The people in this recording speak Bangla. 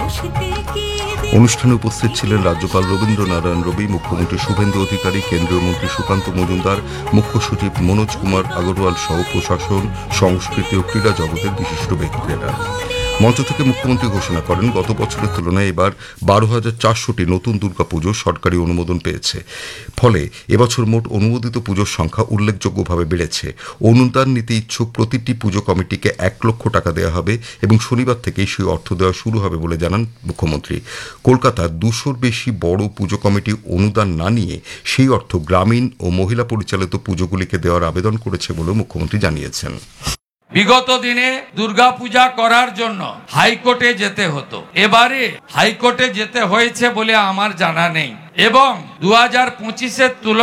অনুষ্ঠানে উপস্থিত ছিলেন রাজ্যপাল রবীন্দ্রনারায়ণ রবি, মুখ্যমন্ত্রী শুভেন্দু অধিকারী, কেন্দ্রীয় মন্ত্রী সুকান্ত মজুমদার, মুখ্য সচিব মনোজ কুমার আগরওয়াল সহ প্রশাসন, সংস্কৃতি ও ক্রীড়া জগতের বিশিষ্ট ব্যক্তিরা। মঞ্চ থেকে মুখ্যমন্ত্রী ঘোষণা করেন, গত বছরের তুলনায় এবার 12,400টি নতুন দুর্গাপুজো সরকারি অনুমোদন পেয়েছে। ফলে এবছর মোট অনুমোদিত পুজোর সংখ্যা উল্লেখযোগ্যভাবে বেড়েছে। অনুদান নিতে ইচ্ছুক প্রতিটি পুজো কমিটিকে 1 লক্ষ টাকা দেওয়া হবে এবং শনিবার থেকেই সেই অর্থ দেওয়া শুরু হবে বলে জানান মুখ্যমন্ত্রী। কলকাতার 200-র বেশি বড় পুজো কমিটি অনুদান না নিয়ে সেই অর্থ গ্রামীণ ও মহিলা পরিচালিত পুজোগুলিকে দেওয়ার আবেদন করেছে বলেও মুখ্যমন্ত্রী জানিয়েছেন। বিগত দিনে দুর্গাপূজা করার জন্য হাইকোর্টে যেতে হতো, এবারে হাইকোর্টে যেতে হয়েছে বলে আমার জানা নেই এবং 2025-এর তুলনায়